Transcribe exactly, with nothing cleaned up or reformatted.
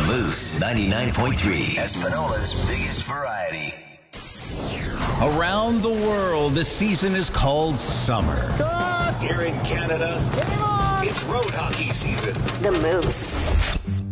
Moose ninety-nine point three, Espanola's biggest variety. Around the world, the season is called summer. Here in Canada, it's road hockey season. The Moose.